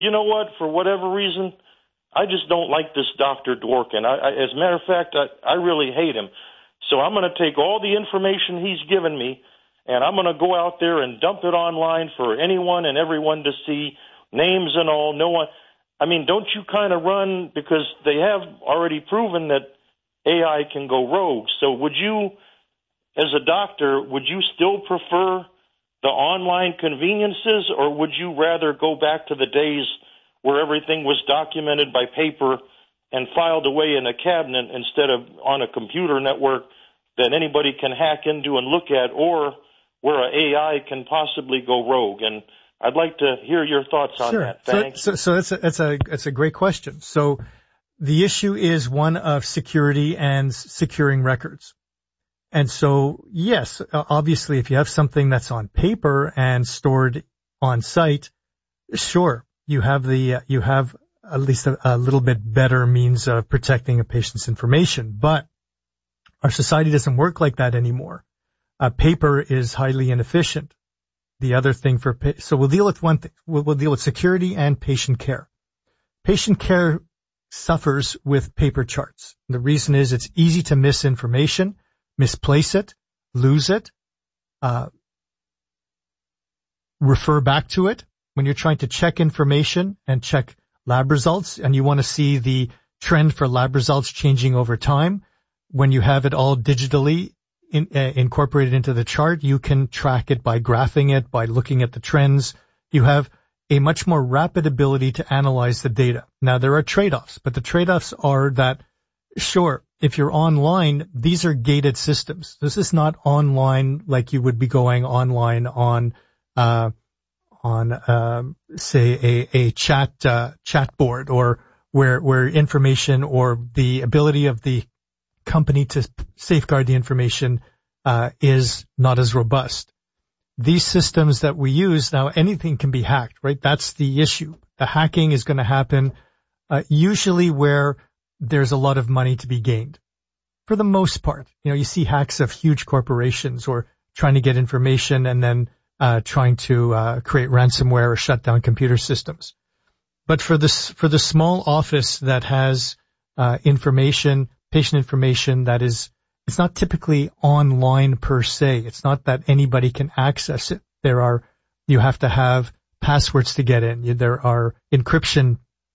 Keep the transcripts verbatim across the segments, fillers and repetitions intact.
you know what, for whatever reason, I just don't like this Doctor Dworkin. I, I, as a matter of fact, I, I really hate him. So I'm going to take all the information he's given me, and I'm going to go out there and dump it online for anyone and everyone to see, names and all. No one. I mean, don't you kind of run, because they have already proven that A I can go rogue. So would you, as a doctor, would you still prefer the online conveniences, or would you rather go back to the days where everything was documented by paper and filed away in a cabinet instead of on a computer network that anybody can hack into and look at, or where an A I can possibly go rogue? And I'd like to hear your thoughts on sure. that. Thanks. So, so, so that's a, that's a, that's a great question. So the issue is one of security and securing records. And so, yes, obviously, if you have something that's on paper and stored on site, sure, you have the, uh, you have at least a, a little bit better means of protecting a patient's information. But our society doesn't work like that anymore. Uh, paper is highly inefficient. The other thing for, pa- so we'll deal with one thing. We'll, we'll deal with security and patient care. Patient care suffers with paper charts. The reason is it's easy to miss information, misplace it, lose it, uh, refer back to it. When you're trying to check information and check lab results, and you want to see the trend for lab results changing over time, when you have it all digitally in, uh, incorporated into the chart, you can track it by graphing it, by looking at the trends. You have a much more rapid ability to analyze the data. Now, there are trade-offs, but the trade-offs are that, sure, if you're online, these are gated systems. This is not online like you would be going online on, uh, on, uh, say, a, a chat, uh, chat board, or where, where information or the ability of the company to safeguard the information, uh, is not as robust. These systems that we use now, anything can be hacked, right? That's the issue. The hacking is going to happen, uh, usually where there's a lot of money to be gained. For the most part, you know, you see hacks of huge corporations or trying to get information and then uh trying to uh create ransomware or shut down computer systems. But for this, for the small office that has uh information, patient information that is, it's not typically online per se. It's not that anybody can access it. There are, you have to have passwords to get in. There are encryption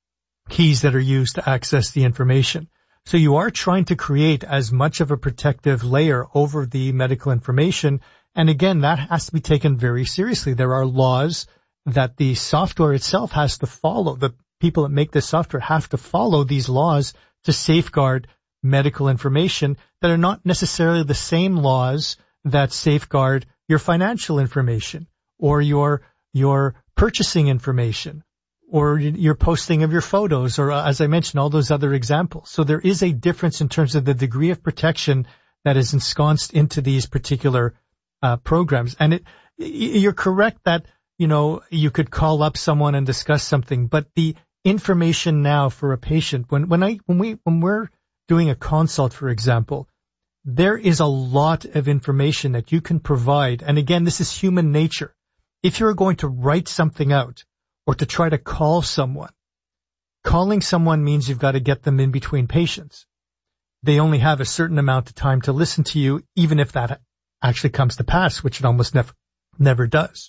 keys that are used to access the information. So you are trying to create as much of a protective layer over the medical information. And again, that has to be taken very seriously. There are laws that the software itself has to follow. The people that make this software have to follow these laws to safeguard medical information that are not necessarily the same laws that safeguard your financial information or your, your purchasing information or your posting of your photos, or as I mentioned, all those other examples. So there is a difference in terms of the degree of protection that is ensconced into these particular uh, programs. And it, you're correct that, you know, you could call up someone and discuss something, but the information now for a patient, when, when I, when we, when we're doing a consult, for example, there is a lot of information that you can provide. And again, this is human nature. If you're going to write something out or to try to call someone, calling someone means you've got to get them in between patients. They only have a certain amount of time to listen to you, even if that actually comes to pass, which it almost never, never does.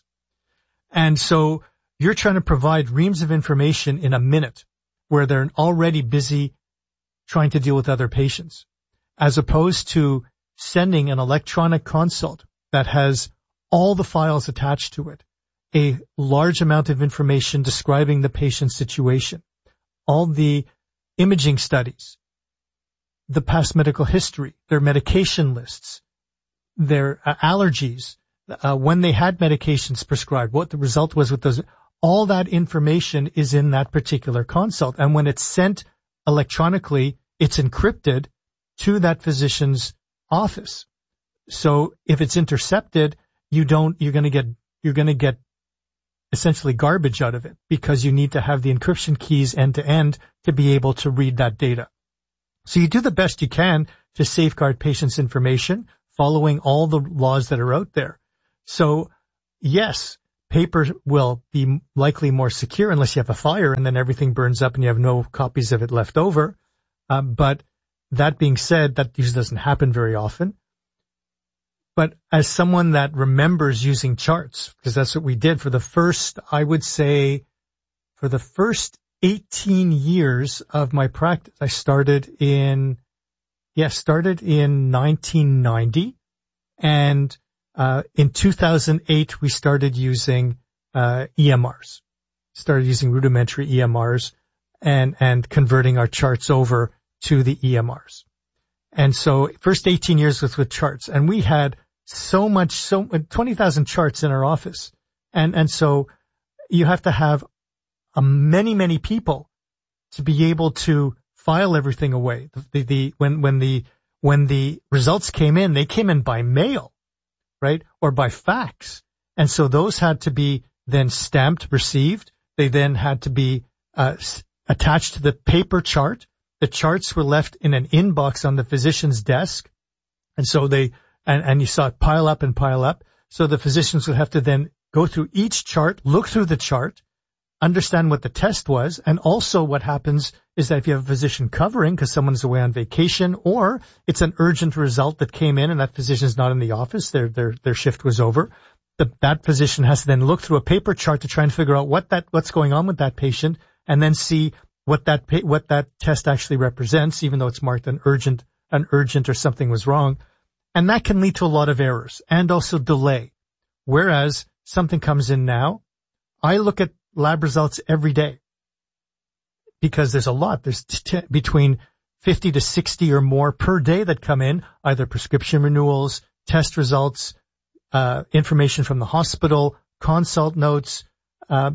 And so you're trying to provide reams of information in a minute where they're already busy trying to deal with other patients, as opposed to sending an electronic consult that has all the files attached to it, a large amount of information describing the patient's situation, all the imaging studies, the past medical history, their medication lists, their uh, allergies, uh, when they had medications prescribed, what the result was with those. All that information is in that particular consult. And when it's sent electronically, it's encrypted to that physician's office. So if it's intercepted, you don't, you're going to get, you're going to get essentially garbage out of it because you need to have the encryption keys end to end to be able to read that data. So you do the best you can to safeguard patients' information, following all the laws that are out there. So yes, paper will be likely more secure unless you have a fire and then everything burns up and you have no copies of it left over. Uh, but that being said, that usually doesn't happen very often. But as someone that remembers using charts, because that's what we did for the first, I would say, for the first eighteen years of my practice, I started in, yeah, started in nineteen ninety. And uh, in two thousand eight, we started using uh, E M Rs, started using rudimentary E M Rs and, and converting our charts over to the E M Rs. And so first eighteen years was with charts, and we had so much, so twenty thousand charts in our office. And, and so you have to have a many, many people to be able to file everything away. The, the, the, when, when the, when the results came in, they came in by mail, right? Or by fax. And so those had to be then stamped, received. They then had to be, uh, attached to the paper chart. The charts were left in an inbox on the physician's desk. And so they, and, and you saw it pile up and pile up. So the physicians would have to then go through each chart, look through the chart, understand what the test was. And also what happens is that if you have a physician covering because someone's away on vacation, or it's an urgent result that came in and that physician's not in the office, their, their, their shift was over, the, that physician has to then look through a paper chart to try and figure out what that, what's going on with that patient, and then see what that, what that test actually represents, even though it's marked an urgent, an urgent or something was wrong. And that can lead to a lot of errors and also delay. Whereas something comes in now, I look at lab results every day because there's a lot. There's t- between fifty to sixty or more per day that come in, either prescription renewals, test results, uh, information from the hospital, consult notes, uh,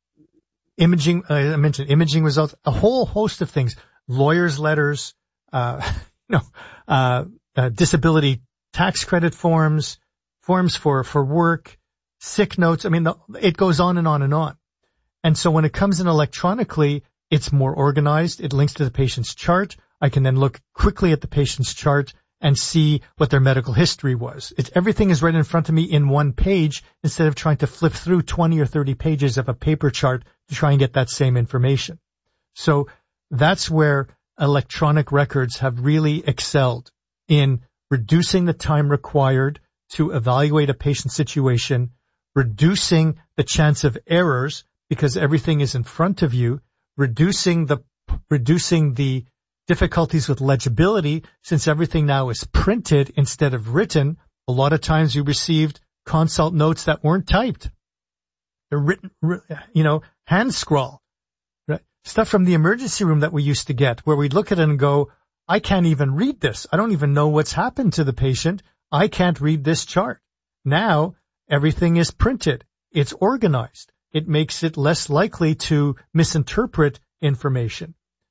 imaging, uh, I mentioned imaging results, a whole host of things, lawyers' letters, uh, you know, uh, uh, disability tax credit forms, forms for, for work, sick notes. I mean, the, it goes on and on and on. And so when it comes in electronically, it's more organized. It links to the patient's chart. I can then look quickly at the patient's chart and see what their medical history was. It's, everything is right in front of me in one page instead of trying to flip through twenty or thirty pages of a paper chart to try and get that same information. So that's where electronic records have really excelled in reducing the time required to evaluate a patient situation, reducing the chance of errors because everything is in front of you, reducing the reducing the difficulties with legibility since everything now is printed instead of written. A lot of times you received consult notes that weren't typed. They're written, you know, hand scrawl. Right? Stuff from the emergency room that we used to get where we'd look at it and go, I can't even read this. I don't even know what's happened to the patient. I can't read this chart. Now everything is printed. It's organized. It makes it less likely to misinterpret information.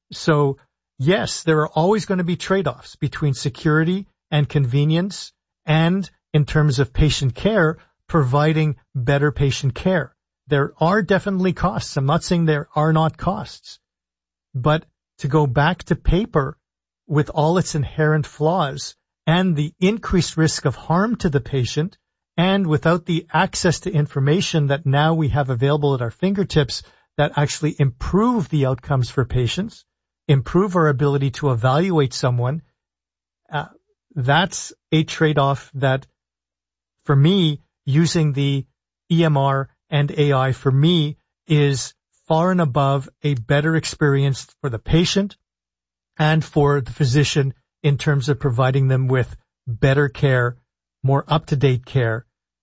So yes, there are always going to be trade-offs between security and convenience and in terms of patient care, providing better patient care. There are definitely costs. I'm not saying there are not costs, but to go back to paper with all its inherent flaws and the increased risk of harm to the patient, and without the access to information that now we have available at our fingertips that actually improve the outcomes for patients, improve our ability to evaluate someone, uh, that's a trade-off that, for me, using the E M R and A I, for me, is far and above a better experience for the patient and for the physician in terms of providing them with better care, more up-to-date care.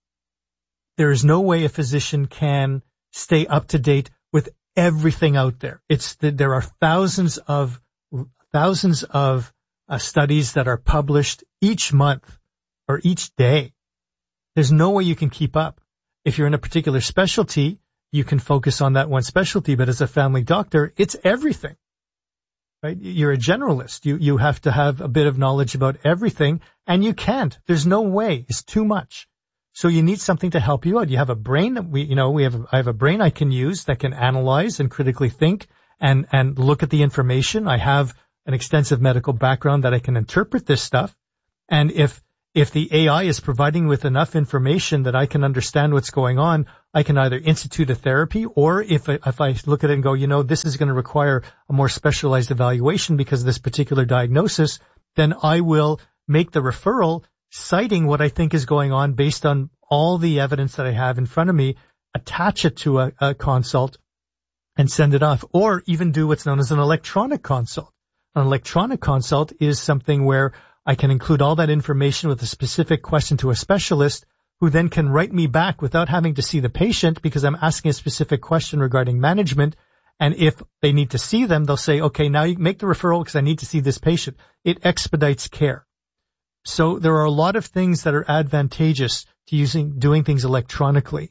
There is no way a physician can stay up-to-date with everything out there. It's the, there are thousands of thousands of uh, studies that are published each month or each day. There's no way you can keep up. If you're in a particular specialty, you can focus on that one specialty, but as a family doctor, it's everything. Right? You're a generalist. You you have to have a bit of knowledge about everything, and you can't. There's no way. It's too much. So you need something to help you out. You have a brain that we, you know, we have, I have a brain I can use that can analyze and critically think and, and look at the information. I have an extensive medical background that I can interpret this stuff. And if, if the A I is providing with enough information that I can understand what's going on, I can either institute a therapy, or if I, if I look at it and go, you know, this is going to require a more specialized evaluation because of this particular diagnosis, then I will make the referral citing what I think is going on based on all the evidence that I have in front of me, attach it to a, a consult and send it off, or even do what's known as an electronic consult. An electronic consult is something where I can include all that information with a specific question to a specialist who then can write me back without having to see the patient, because I'm asking a specific question regarding management. And if they need to see them, they'll say, okay, now you make the referral because I need to see this patient. It expedites care. So there are a lot of things that are advantageous to using, doing things electronically.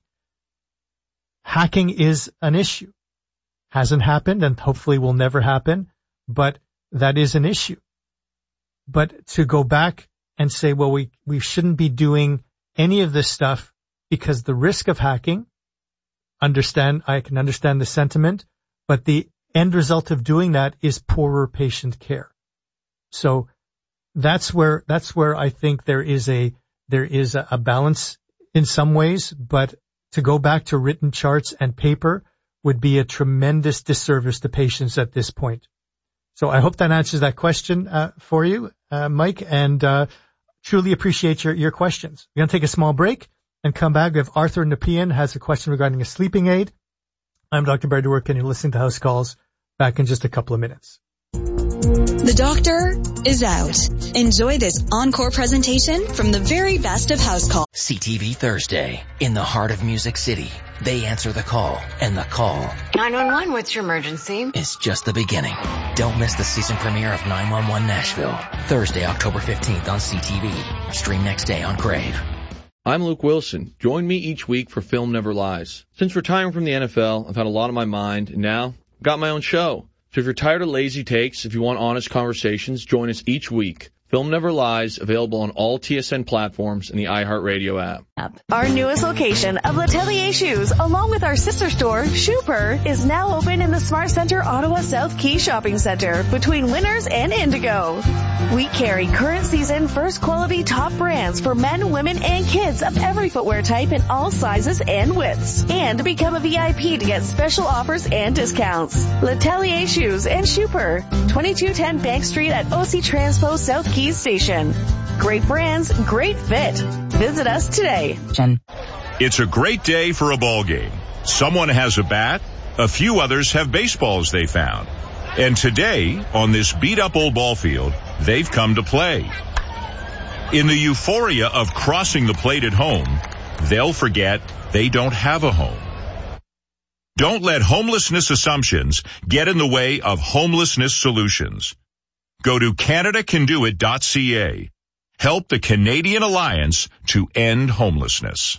Hacking is an issue. Hasn't happened and hopefully will never happen, but that is an issue. But to go back and say, well, we, we shouldn't be doing any of this stuff because the risk of hacking, understand, I can understand the sentiment, but the end result of doing that is poorer patient care. So that's where, that's where I think there is a, there is a, a balance in some ways, but to go back to written charts and paper would be a tremendous disservice to patients at this point. So I hope that answers that question uh, for you, uh, Mike, and uh, truly appreciate your, your questions. We're going to take a small break and come back. We have Arthur Nepean has a question regarding a sleeping aid. I'm Doctor Barry DeWerk, and you're listening to House Calls. Back in just a couple of minutes. The doctor is out. Enjoy this encore presentation from the very best of House Calls. C T V Thursday. In the heart of Music City, they answer the call, and the call nine one one, what's your emergency? Is just the beginning. Don't miss the season premiere of nine one one Nashville. Thursday, October fifteenth on C T V. Stream next day on Crave. I'm Luke Wilson. Join me each week for Film Never Lies. Since retiring from the N F L, I've had a lot on my mind, and now I've got my own show. So if you're tired of lazy takes, if you want honest conversations, join us each week. Film Never Lies, available on all T S N platforms and the iHeartRadio app. Our newest location of L'Atelier Shoes, along with our sister store, Shooper, is now open in the Smart Center Ottawa South Key Shopping Center between Winners and Indigo. We carry current season first quality top brands for men, women, and kids of every footwear type in all sizes and widths. And become a V I P to get special offers and discounts. L'Atelier Shoes and Shooper, twenty-two ten Bank Street at O C Transpo South Key Station. Great brands, great fit. Visit us today. It's a great day for a ball game. Someone has a bat. A few others have baseballs they found. And today, on this beat-up old ball field, they've come to play. In the euphoria of crossing the plate at home, they'll forget they don't have a home. Don't let homelessness assumptions get in the way of homelessness solutions. Go to Canada Can Do It dot C A. Help the Canadian Alliance to end homelessness.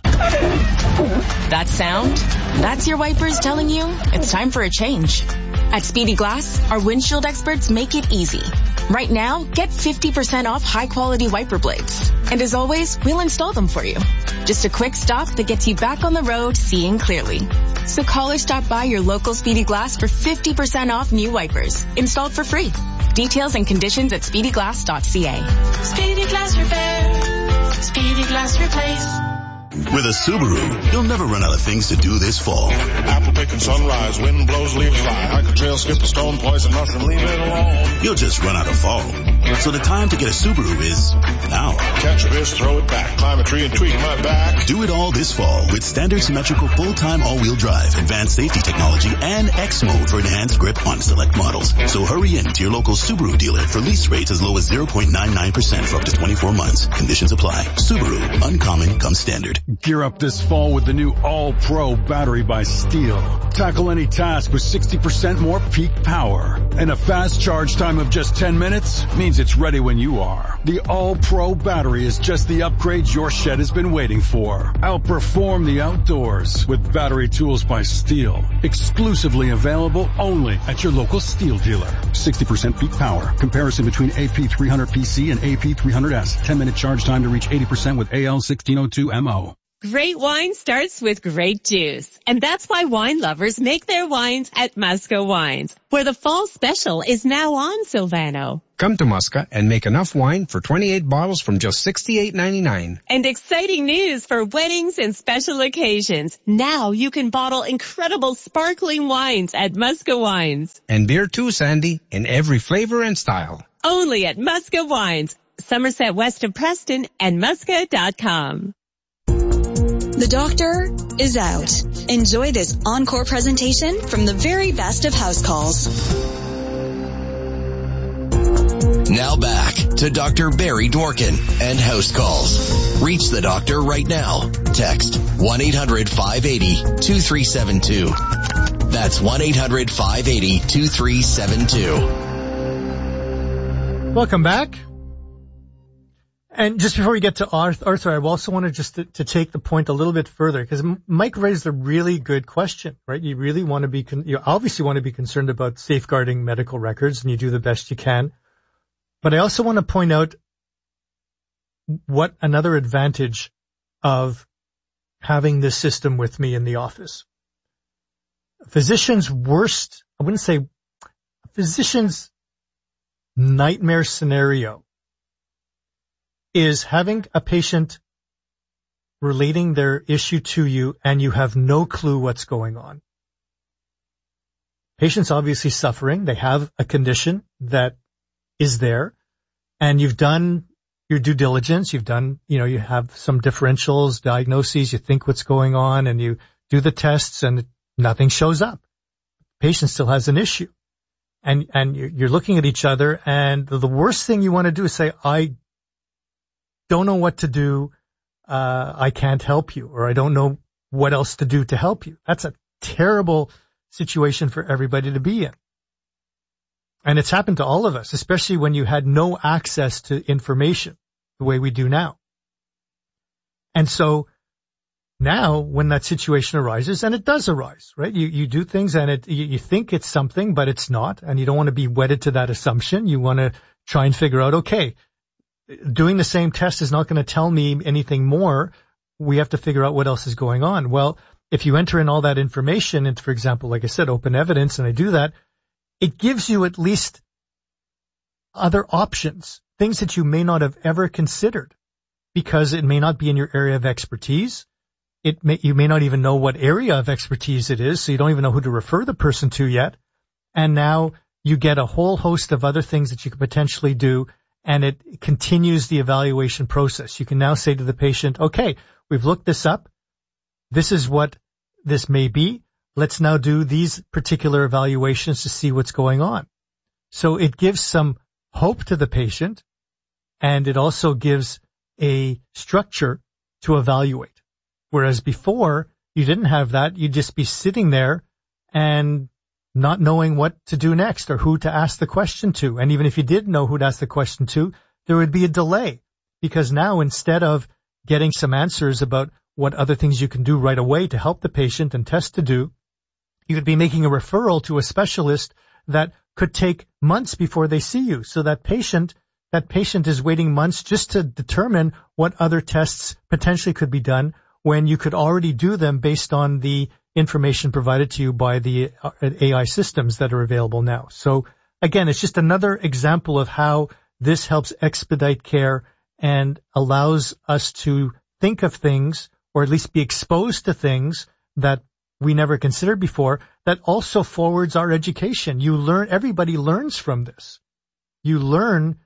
That sound? That's your wipers telling you it's time for a change. At Speedy Glass, our windshield experts make it easy. Right now, get fifty percent off high-quality wiper blades. And as always, we'll install them for you. Just a quick stop that gets you back on the road seeing clearly. So call or stop by your local Speedy Glass for fifty percent off new wipers, installed for free. Details and conditions at speedy glass dot C A. Speedy Glass Repair. Speedy Glass Replace. With a Subaru, you'll never run out of things to do this fall. Apple picking sunrise, wind blows, leaves fly. Hike a trail, skip a stone, poison mushroom, leave it alone. You'll just run out of fall. So the time to get a Subaru is now. Catch a fish, throw it back, climb a tree and tweak my back. Do it all this fall with standard symmetrical full-time all-wheel drive, advanced safety technology, and X mode for enhanced grip on select models. So hurry in to your local Subaru dealer for lease rates as low as zero point nine nine percent for up to twenty-four months. Conditions apply. Subaru, uncommon comes standard. Gear up this fall with the new All-Pro battery by Steel. Tackle any task with sixty percent more peak power. And a fast charge time of just ten minutes means it's ready when you are. The All-Pro battery is just the upgrade your shed has been waiting for. Outperform the outdoors with battery tools by Steel. Exclusively available only at your local Steel dealer. sixty percent peak power. Comparison between A P three hundred P C and A P three hundred S. ten minute charge time to reach eighty percent with A L sixteen oh two M O. Great wine starts with great juice. And that's why wine lovers make their wines at Musca Wines, where the fall special is now on, Silvano. Come to Musca and make enough wine for twenty-eight bottles from just sixty-eight ninety-nine. And exciting news for weddings and special occasions. Now you can bottle incredible sparkling wines at Musca Wines. And beer too, Sandy, in every flavor and style. Only at Musca Wines, Somerset West of Preston, and musca dot com. The doctor is out. Enjoy this encore presentation from the very best of house calls. Now back to Doctor Barry Dworkin and House Calls. Reach the doctor right now. Text one eight hundred five eight zero two three seven two. That's one eight hundred five eight zero two three seven two. Welcome back. And just before we get to Arthur, I also wanted just to, to take the point a little bit further, because Mike raised a really good question, right? You really want to be, con- you obviously want to be concerned about safeguarding medical records, and you do the best you can. But I also want to point out what another advantage of having this system with me in the office. A physician's worst, I wouldn't say, a physician's nightmare scenario is having a patient relating their issue to you and you have no clue what's going on. Patient's obviously suffering. They have a condition that is there, and you've done your due diligence. You've done, you know, you have some differentials, diagnoses, you think what's going on, and you do the tests and nothing shows up. Patient still has an issue. And, and you're looking at each other, and the worst thing you want to do is say, I don't know what to do, uh, I can't help you, or I don't know what else to do to help you. That's a terrible situation for everybody to be in. And it's happened to all of us, especially when you had no access to information the way we do now. And so now when that situation arises, and it does arise, right? You, you do things and it, you, you think it's something, but it's not, and you don't want to be wedded to that assumption. You want to try and figure out, okay, doing the same test is not going to tell me anything more. We have to figure out what else is going on. Well, if you enter in all that information into, for example, like I said, open evidence, and I do that, it gives you at least other options, things that you may not have ever considered, because it may not be in your area of expertise. It may, you may not even know what area of expertise it is, so you don't even know who to refer the person to yet. And now you get a whole host of other things that you could potentially do, and it continues the evaluation process. You can now say to the patient, okay, we've looked this up. This is what this may be. Let's now do these particular evaluations to see what's going on. So it gives some hope to the patient, and it also gives a structure to evaluate. Whereas before, you didn't have that. You'd just be sitting there and not knowing what to do next or who to ask the question to. And even if you did know who to ask the question to, there would be a delay, because now instead of getting some answers about what other things you can do right away to help the patient and tests to do, you could be making a referral to a specialist that could take months before they see you. So that patient, that patient is waiting months just to determine what other tests potentially could be done, when you could already do them based on the information provided to you by the A I systems that are available now. So again, it's just another example of how this helps expedite care and allows us to think of things, or at least be exposed to things that we never considered before, that also forwards our education. You learn, everybody learns from this. You learn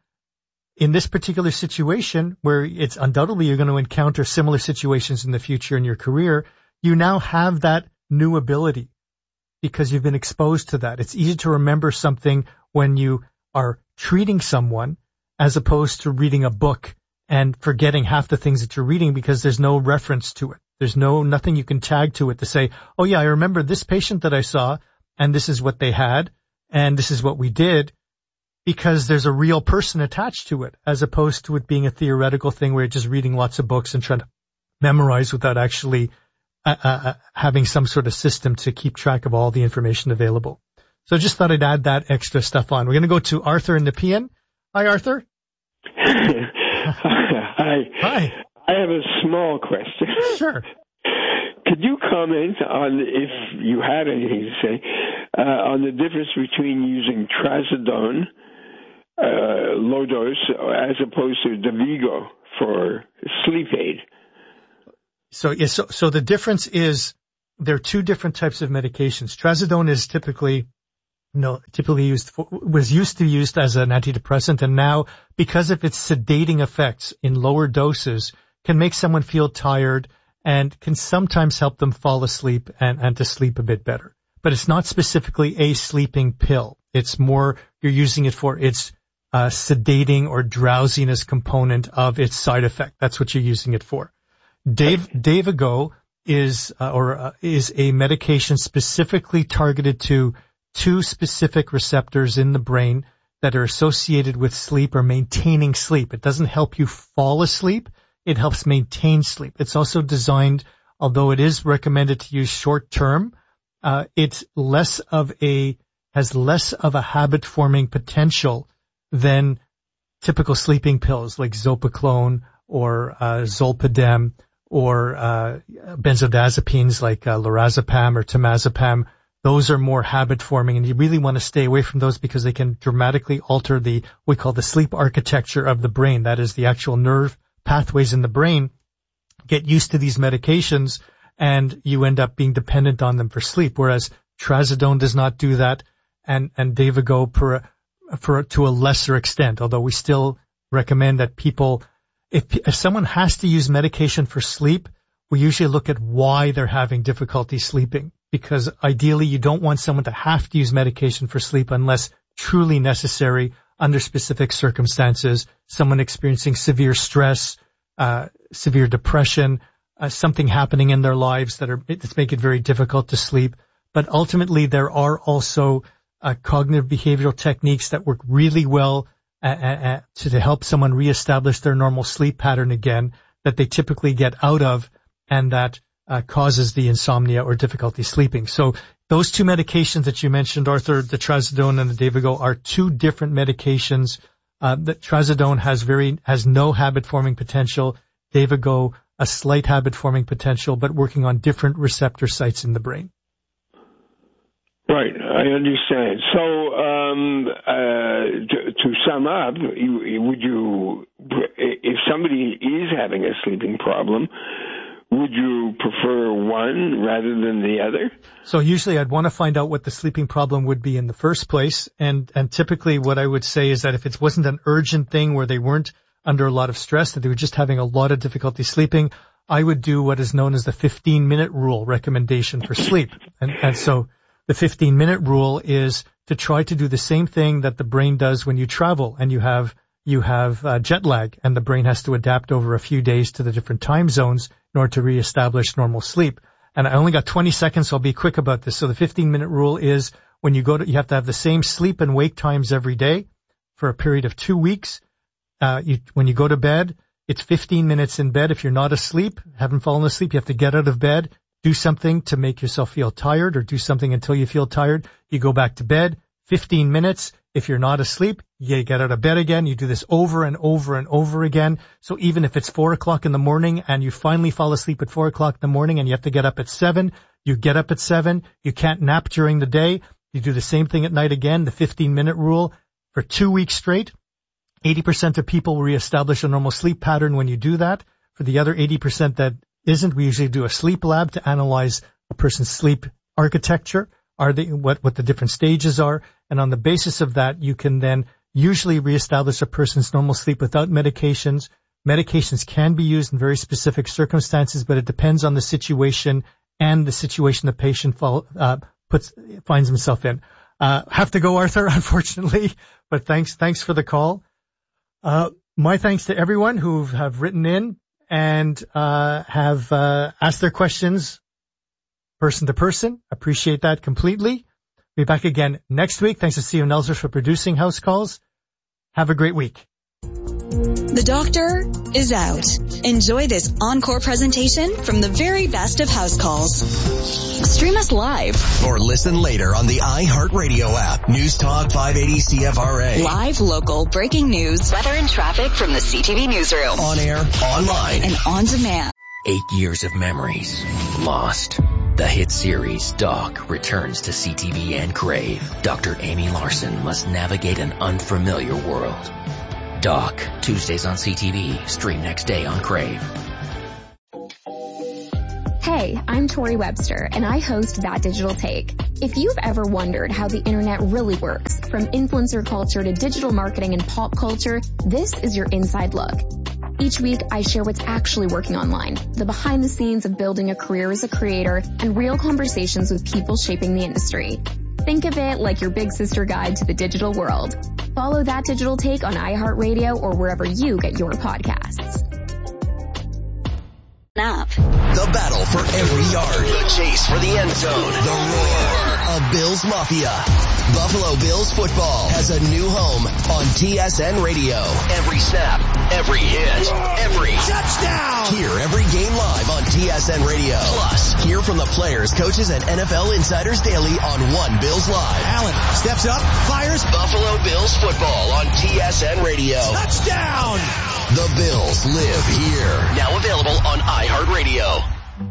in this particular situation, where it's undoubtedly you're going to encounter similar situations in the future in your career. You now have that new ability because you've been exposed to that. It's easy to remember something when you are treating someone as opposed to reading a book and forgetting half the things that you're reading because there's no reference to it. There's no, nothing you can tag to it to say, oh yeah, I remember this patient that I saw, and this is what they had, and this is what we did, because there's a real person attached to it, as opposed to it being a theoretical thing where you're just reading lots of books and trying to memorize without actually uh, uh, having some sort of system to keep track of all the information available. So I just thought I'd add that extra stuff on. We're going to go to Arthur in Nepean. Hi, Arthur. Hi. Hi. I have a small question. Sure. Could you comment on, if you had anything to say, uh, on the difference between using trazodone, uh, low dose, as opposed to Davigo for sleep aid? So, yes, so, so the difference is there are two different types of medications. Trazodone is typically, no, typically used for, was used to be used as an antidepressant, and now, because of its sedating effects in lower doses, can make someone feel tired and can sometimes help them fall asleep and, and to sleep a bit better. But it's not specifically a sleeping pill. It's more, you're using it for its uh, sedating or drowsiness component of its side effect. That's what you're using it for. Dave, Davigo is, uh, or uh, is a medication specifically targeted to two specific receptors in the brain that are associated with sleep or maintaining sleep. It doesn't help you fall asleep. It helps maintain sleep. It's also designed, although it is recommended to use short term, uh, it's less of a, has less of a habit forming potential than typical sleeping pills like Zopiclone or uh, Zolpidem or uh, benzodiazepines like uh, lorazepam or temazepam. Those are more habit forming, and you really want to stay away from those because they can dramatically alter the, we call the sleep architecture of the brain. That is the actual nerve pathways in the brain. Get used to these medications and you end up being dependent on them for sleep, whereas trazodone does not do that, and, and Davigo for, for, to a lesser extent, although we still recommend that people, if, if someone has to use medication for sleep, we usually look at why they're having difficulty sleeping, because ideally you don't want someone to have to use medication for sleep unless truly necessary under specific circumstances, someone experiencing severe stress, uh, severe depression, uh, something happening in their lives that are, it's make it very difficult to sleep. But ultimately there are also uh, cognitive behavioral techniques that work really well uh, uh, to, to help someone reestablish their normal sleep pattern again that they typically get out of, and that uh, causes the insomnia or difficulty sleeping. So those two medications that you mentioned, Arthur, the trazodone and the Davigo, are two different medications. Uh, the trazodone has very, has no habit forming potential. Davigo, a slight habit forming potential, but working on different receptor sites in the brain. Right, I understand. So, um, uh, to, to sum up, you, would you, if somebody is having a sleeping problem, would you prefer one rather than the other? So usually I'd want to find out what the sleeping problem would be in the first place. And, and typically what I would say is that if it wasn't an urgent thing where they weren't under a lot of stress, that they were just having a lot of difficulty sleeping, I would do what is known as the fifteen minute rule recommendation for sleep. And, and so the fifteen minute rule is to try to do the same thing that the brain does when you travel and you have you have uh, jet lag, and the brain has to adapt over a few days to the different time zones in order to reestablish normal sleep. And I only got twenty seconds, so I'll be quick about this. So the fifteen minute rule is when you go to, you have to have the same sleep and wake times every day for a period of two weeks. Uh, you, when you go to bed, it's fifteen minutes in bed. If you're not asleep, haven't fallen asleep, you have to get out of bed, do something to make yourself feel tired, or do something until you feel tired. You go back to bed, fifteen minutes. If you're not asleep, you get out of bed again. You do this over and over and over again. So even if it's four o'clock in the morning and you finally fall asleep at four o'clock in the morning and you have to get up at seven, you get up at seven. You can't nap during the day. You do the same thing at night again, the fifteen minute rule for two weeks straight. eighty percent of people will reestablish a normal sleep pattern when you do that. For the other eighty percent that isn't, we usually do a sleep lab to analyze a person's sleep architecture. Are they, what, what the different stages are. And on the basis of that, you can then usually reestablish a person's normal sleep without medications. Medications can be used in very specific circumstances, but it depends on the situation and the situation the patient fall, uh, puts, finds himself in. Uh, have to go, Arthur, unfortunately, but thanks, thanks for the call. Uh, my thanks to everyone who have written in and, uh, have, uh, asked their questions person to person. Appreciate that completely. Be back again next week. Thanks to Steve Nelser for producing House Calls. Have a great week. The doctor is out. Enjoy this encore presentation from the very best of house calls. Stream us live. Or listen later on the iHeartRadio app. News Talk five eighty C F R A. Live, local, breaking news, weather and traffic from the C T V newsroom. On air, online, and on demand. Eight years of memories lost. The hit series Doc returns to C T V and Crave. Doctor Amy Larson must navigate an unfamiliar world. Doc, Tuesdays on C T V, stream next day on Crave. Hey, I'm Tori Webster, and I host That Digital Take. If you've ever wondered how the internet really works, from influencer culture to digital marketing and pop culture, this is your inside look. Each week, I share what's actually working online, the behind the scenes of building a career as a creator, and real conversations with people shaping the industry. Think of it like your big sister guide to the digital world. Follow That Digital Take on iHeartRadio or wherever you get your podcasts. Up. The battle for every yard. The chase for the end zone. The roar of Bills Mafia. Buffalo Bills football has a new home on T S N Radio. Every snap, every hit, every touchdown. Hear every game live on T S N Radio. Plus, hear from the players, coaches, and N F L insiders daily on One Bills Live. Allen steps up, fires. Buffalo Bills football on T S N Radio. Touchdown. The Bills live here. Now available on iHeartRadio.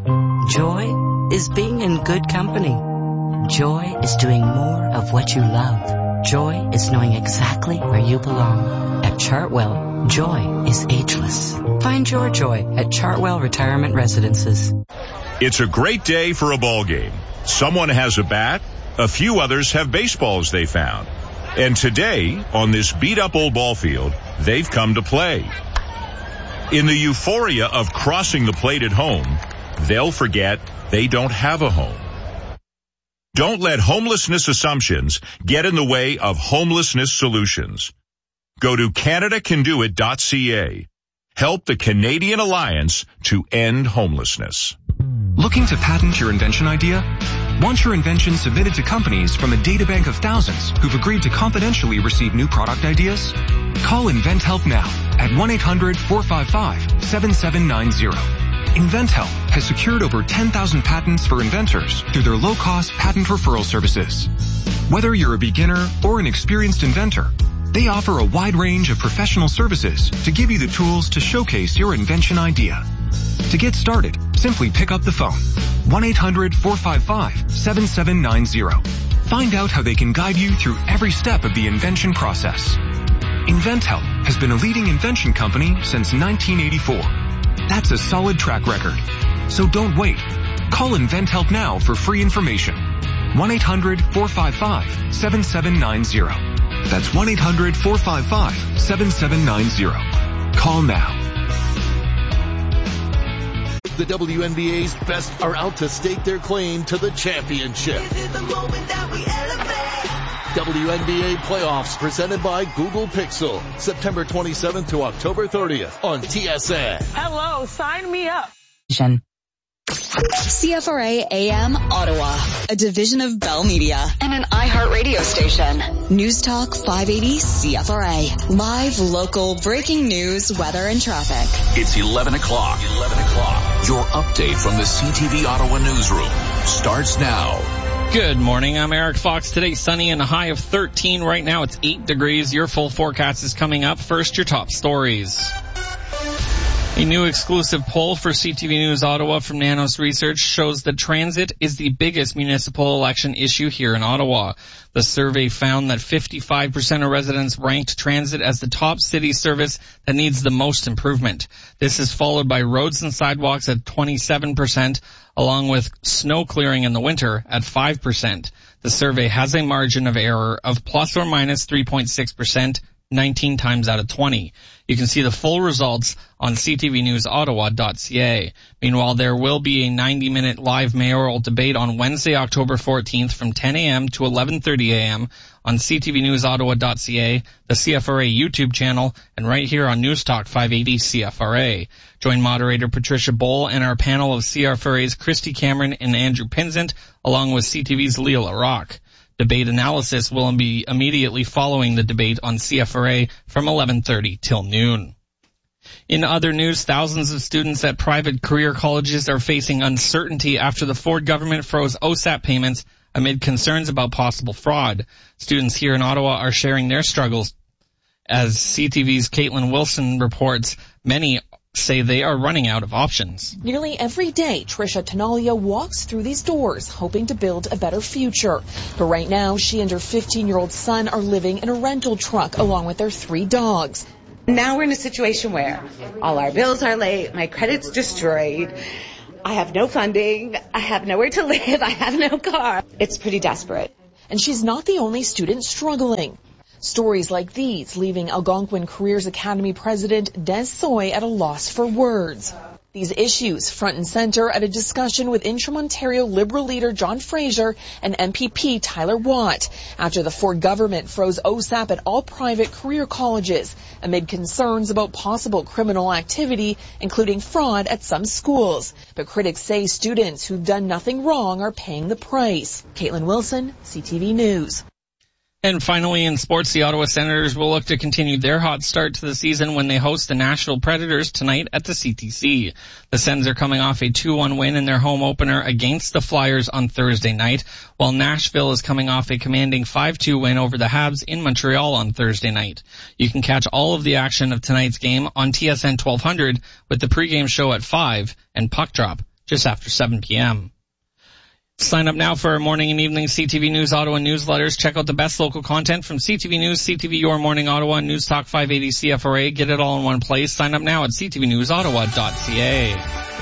Joy is being in good company. Joy is doing more of what you love. Joy is knowing exactly where you belong. At Chartwell, joy is ageless. Find your joy at Chartwell Retirement Residences. It's a great day for a ball game. Someone has a bat. A few others have baseballs they found. And today, on this beat-up old ball field, they've come to play. In the euphoria of crossing the plate at home, they'll forget they don't have a home. Don't let homelessness assumptions get in the way of homelessness solutions. Go to Canada Can Do It dot C A. Help the Canadian Alliance to end homelessness. Looking to patent your invention idea? Want your invention submitted to companies from a databank of thousands who've agreed to confidentially receive new product ideas? Call InventHelp now at one eight hundred four five five seven seven nine zero. InventHelp has secured over ten thousand patents for inventors through their low-cost patent referral services. Whether you're a beginner or an experienced inventor, they offer a wide range of professional services to give you the tools to showcase your invention idea. To get started, simply pick up the phone. one eight hundred four five five seven seven nine zero. Find out how they can guide you through every step of the invention process. InventHelp has been a leading invention company since nineteen eighty-four. That's a solid track record. So don't wait. Call InventHelp now for free information. one eight hundred four five five seven seven nine zero. That's one eight hundred four five five seven seven nine zero. Call now. The W N B A's best are out to stake their claim to the championship. W N B A playoffs presented by Google Pixel. September twenty-seventh to October thirtieth on T S N. Hello, sign me up. C F R A A M Ottawa, a division of Bell Media and an iHeartRadio station. News Talk five eighty C F R A. Live, local, breaking news, weather, and traffic. It's eleven o'clock. eleven o'clock. Your update from the C T V Ottawa newsroom starts now. Good morning. I'm Eric Fox. Today, sunny and a high of thirteen. Right now, it's eight degrees. Your full forecast is coming up. First, your top stories. A new exclusive poll for C T V News Ottawa from Nanos Research shows that transit is the biggest municipal election issue here in Ottawa. The survey found that fifty-five percent of residents ranked transit as the top city service that needs the most improvement. This is followed by roads and sidewalks at twenty-seven percent, along with snow clearing in the winter at five percent. The survey has a margin of error of plus or minus three point six percent, nineteen times out of twenty. You can see the full results on C T V News Ottawa dot C A. Meanwhile, there will be a ninety minute live mayoral debate on Wednesday, October fourteenth from ten a.m. to eleven thirty a.m. on C T V News Ottawa dot C A, the C F R A YouTube channel, and right here on News Talk five eighty C F R A. Join moderator Patricia Bowl and our panel of C F R A's Christy Cameron and Andrew Pinsent, along with C T V's Leela Rock. Debate analysis will be immediately following the debate on C F R A from eleven thirty till noon. In other news, thousands of students at private career colleges are facing uncertainty after the Ford government froze O S A P payments amid concerns about possible fraud. Students here in Ottawa are sharing their struggles. As C T V's Caitlin Wilson reports, many say they are running out of options. Nearly every day, Trisha Tenalia walks through these doors, hoping to build a better future. But right now, she and her fifteen-year-old son are living in a rental truck along with their three dogs. Now we're in a situation where all our bills are late, my credit's destroyed, I have no funding, I have nowhere to live, I have no car. It's pretty desperate. And she's not the only student struggling. Stories like these leaving Algonquin Careers Academy president Des Soy at a loss for words. These issues front and center at a discussion with Interim Ontario Liberal leader John Fraser and M P P Tyler Watt after the Ford government froze O S A P at all private career colleges amid concerns about possible criminal activity, including fraud at some schools. But critics say students who've done nothing wrong are paying the price. Caitlin Wilson, C T V News. And finally, in sports, the Ottawa Senators will look to continue their hot start to the season when they host the Nashville Predators tonight at the C T C. The Sens are coming off a two one win in their home opener against the Flyers on Thursday night, while Nashville is coming off a commanding five two win over the Habs in Montreal on Thursday night. You can catch all of the action of tonight's game on T S N twelve hundred with the pregame show at five and puck drop just after seven p.m. Sign up now for our morning and evening C T V News Ottawa newsletters. Check out the best local content from C T V News, C T V Your Morning Ottawa, News Talk five eighty C F R A. Get it all in one place. Sign up now at c t v news ottawa dot c a.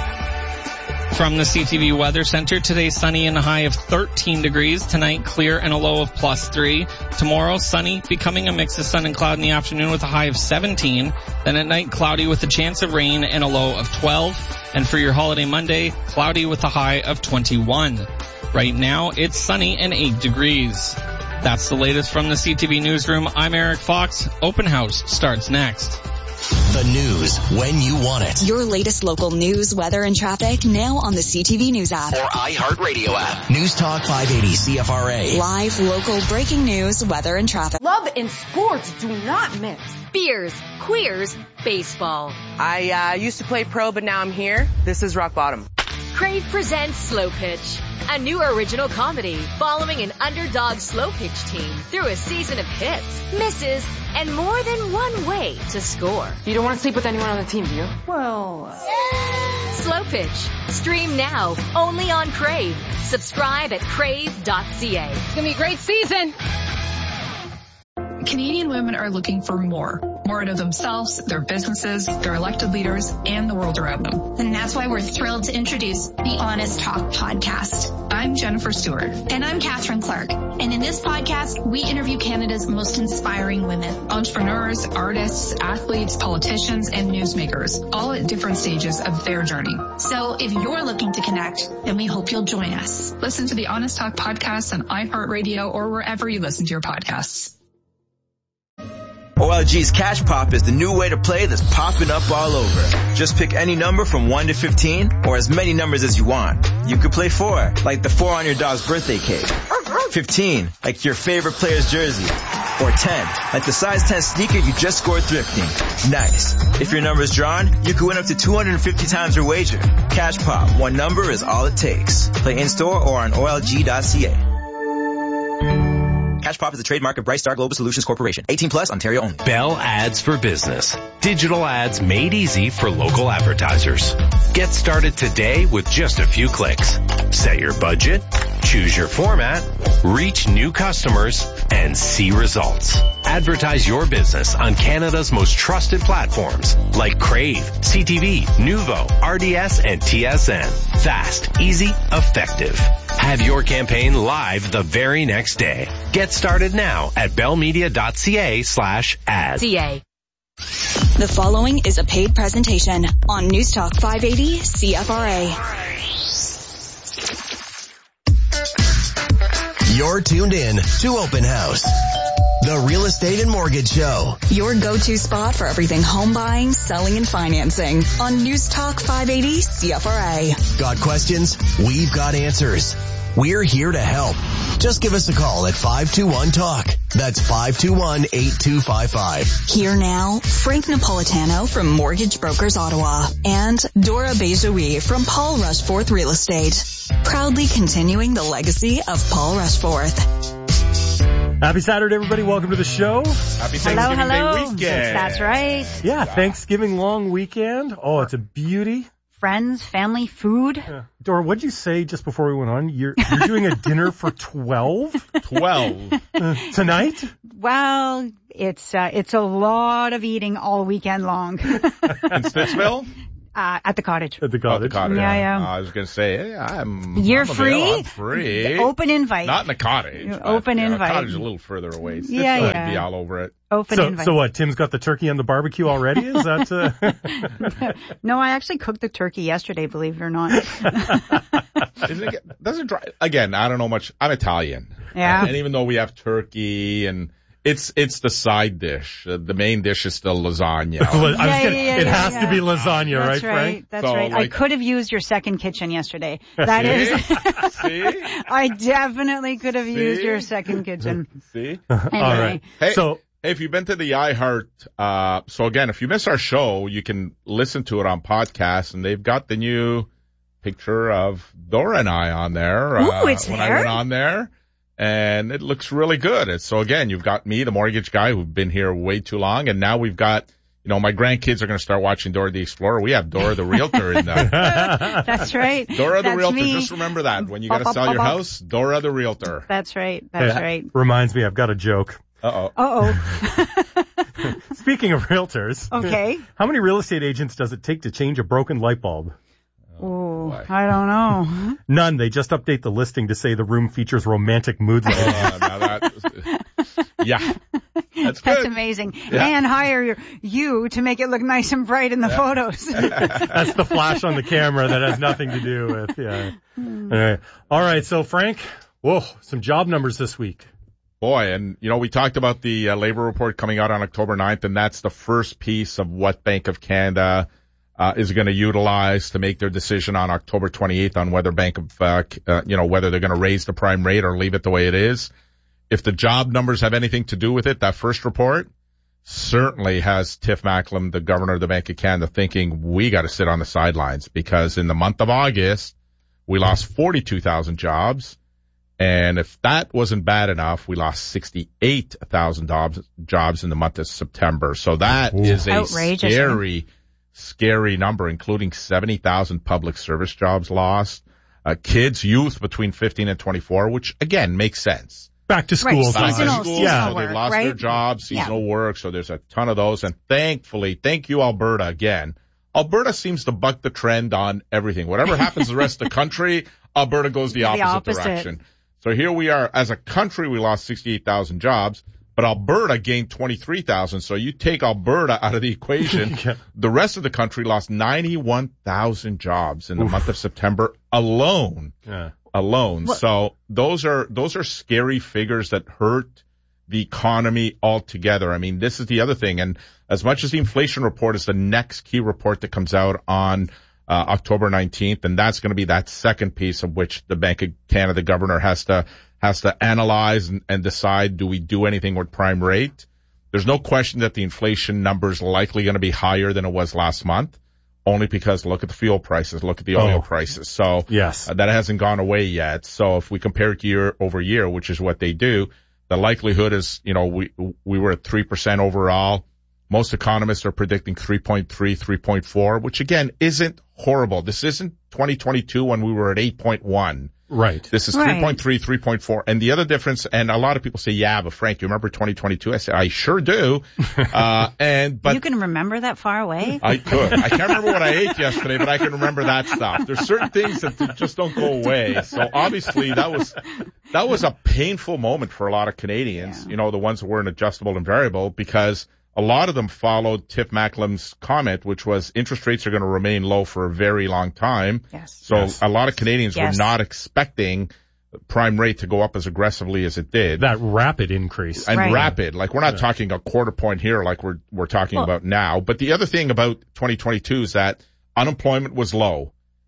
From the C T V Weather Center, today sunny and a high of thirteen degrees. Tonight, clear and a low of plus three. Tomorrow, sunny, becoming a mix of sun and cloud in the afternoon with a high of seventeen. Then at night, cloudy with a chance of rain and a low of twelve. And for your holiday Monday, cloudy with a high of twenty-one. Right now, it's sunny and eight degrees. That's the latest from the C T V Newsroom. I'm Eric Fox. Open House starts next. The news when you want it. Your latest local news, weather, and traffic now on the C T V News app. Or iHeartRadio app. News Talk five eighty C F R A. Live, local, breaking news, weather, and traffic. Love and sports do not mix. Beers, queers, baseball. I uh, used to play pro, but now I'm here. This is rock bottom. Crave presents Slow Pitch, a new original comedy following an underdog slow pitch team through a season of hits, misses, and more than one way to score. You don't want to sleep with anyone on the team, do you? Well, Slow Pitch. Stream now, only on Crave. Subscribe at crave dot c a. It's going to be a great season. Canadian women are looking for more. More out of themselves, their businesses, their elected leaders, and the world around them. And that's why we're thrilled to introduce the Honest Talk podcast. I'm Jennifer Stewart. And I'm Catherine Clark. And in this podcast, we interview Canada's most inspiring women. Entrepreneurs, artists, athletes, politicians, and newsmakers, all at different stages of their journey. So if you're looking to connect, then we hope you'll join us. Listen to the Honest Talk podcast on iHeartRadio or wherever you listen to your podcasts. O L G's Cash Pop is the new way to play that's popping up all over. Just pick any number from one to fifteen, or as many numbers as you want. You could play four, like the four on your dog's birthday cake. fifteen, like your favorite player's jersey. Or ten, like the size ten sneaker you just scored thrifting. Nice. If your number's drawn, you could win up to two hundred fifty times your wager. Cash Pop, one number is all it takes. Play in-store or on O L G dot c a. Cash Pop is a trademark of Brightstar Global Solutions Corporation. eighteen plus, Ontario only. Bell Ads for Business. Digital ads made easy for local advertisers. Get started today with just a few clicks. Set your budget, choose your format, reach new customers, and see results. Advertise your business on Canada's most trusted platforms like Crave, C T V, Nuvo, R D S, and T S N. Fast, easy, effective. Have your campaign live the very next day. Get started now at bellmedia dot c a slash ads. C A. The following is a paid presentation on News Talk five eighty C F R A. You're tuned in to Open House, the real estate and mortgage show. Your go-to spot for everything home buying, selling, and financing on News Talk five eighty C F R A. Got questions? We've got answers. We're here to help. Just give us a call at five two one talk. That's five two one, eight two five five. Here now, Frank Napolitano from Mortgage Brokers Ottawa and Dora Bejoui from Paul Rushforth Real Estate. Proudly continuing the legacy of Paul Rushforth. Happy Saturday, everybody. Welcome to the show. Happy Thanksgiving hello, hello. Day weekend. That's right. Yeah, Thanksgiving long weekend. Oh, it's a beauty. Friends, family, food. Yeah. Dora, what'd you say just before we went on? You're, you're doing a dinner for twelve? twelve. Uh, tonight? Well, it's uh, it's a lot of eating all weekend long. In Stittsville? Uh, at the cottage. At the cottage. Oh, the cottage. Yeah, yeah. Uh, I was going to say, hey, I'm You're I'm free? available. I'm free. Open invite. Not in the cottage. You're open yeah, invite. The cottage is a little further away. Stittsville, Yeah, yeah. I'd be all over it. Open so, invite. So what, Tim's got the turkey on the barbecue already? Is that... Uh... No, I actually cooked the turkey yesterday, believe it or not. Isn't it, doesn't dry, again, I don't know much. I'm Italian. Yeah. And even though we have turkey and it's it's the side dish. Uh, the main dish is still lasagna. yeah, gonna, yeah, yeah, it yeah, has yeah. to be lasagna, That's right, right, Frank? That's so, right. like, I could have used your second kitchen yesterday. That is. See? I definitely could have See? used your second kitchen. See? Anyway. All right. Hey, so, hey, if you've been to the iHeart, uh, so again, if you miss our show, you can listen to it on podcast, and they've got the new picture of Dora and I on there. Ooh, uh, it's when there? I went on there. And it looks really good. And so again, you've got me, the mortgage guy who've been here way too long. And now we've got, you know, my grandkids are going to start watching Dora the Explorer. We have Dora the Realtor in there. That's right. Dora the That's Realtor. me. Just remember that when you got to Bop, sell bop, your bop. house, Dora the Realtor. That's right. That's hey, right. Reminds me, I've got a joke. Uh-oh. Uh-oh. Speaking of realtors. Okay. How many real estate agents does it take to change a broken light bulb? Oh, I don't know. None. They just update the listing to say the room features romantic mood lighting. Uh, now that, yeah. That's good. That's amazing. Yeah. And hire you to make it look nice and bright in the Yeah. photos. That's the flash on the camera that has nothing to do with, yeah. All right. All right. So, Frank, whoa, some job numbers this week. Boy, and, you know, we talked about the uh, labor report coming out on October ninth, and that's the first piece of what Bank of Canada uh, is going to utilize to make their decision on October twenty-eighth on whether Bank of, uh, uh, you know, whether they're going to raise the prime rate or leave it the way it is. If the job numbers have anything to do with it, that first report certainly has Tiff Macklem, the governor of the Bank of Canada, thinking we got to sit on the sidelines because in the month of August, we lost forty-two thousand jobs. And if that wasn't bad enough, we lost sixty-eight thousand jobs, jobs in the month of September. So that Ooh. is a Outrageous, scary, huh? scary number, including seventy thousand public service jobs lost. Uh, kids, youth between fifteen and twenty-four, which again makes sense. Back to school. Right, Back seasonal, to school, seasonal so work, they lost right? their jobs, seasonal Yeah. work. So there's a ton of those. And thankfully, thank you, Alberta, again. Alberta seems to buck the trend on everything. Whatever happens to the rest of the country, Alberta goes the opposite, the opposite. direction. So here we are, as a country, we lost sixty-eight thousand jobs, but Alberta gained twenty-three thousand. So you take Alberta out of the equation, Yeah. the rest of the country lost ninety-one thousand jobs in the Oof. month of September alone. Yeah. Alone. Well- So those are, those are scary figures that hurt the economy altogether. I mean, this is the other thing. And as much as the inflation report is the next key report that comes out on Uh, October nineteenth, and that's going to be that second piece of which the Bank of Canada governor has to has to analyze and, and decide, do we do anything with prime rate? There's no question that the inflation number is likely going to be higher than it was last month, only because look at the fuel prices, look at the oil Oh. prices. So Yes. uh, that hasn't gone away yet. So if we compare it year over year, which is what they do, the likelihood is, you know, we we were at three percent overall. Most economists are predicting three point three, three point four, which again isn't horrible. This isn't twenty twenty-two when we were at eight point one. Right. This is Right. three point three, three point four. And the other difference, and a lot of people say, yeah, but Frank, you remember twenty twenty-two? I said, I sure do. Uh, and, but you can remember that far away? I could. I can't remember what I ate yesterday, but I can remember that stuff. There's certain things that just don't go away. So obviously that was, that was a painful moment for a lot of Canadians, Yeah. you know, the ones that weren't adjustable and variable, because a lot of them followed Tiff Macklem's comment, which was interest rates are going to remain low for a very long time. Yes. So Yes. a lot of Canadians Yes. were not expecting prime rate to go up as aggressively as it did. That rapid increase. And Right. rapid, like we're not Yeah. talking a quarter point here like we're, we're talking Well- about now. But the other thing about twenty twenty-two is that unemployment was low.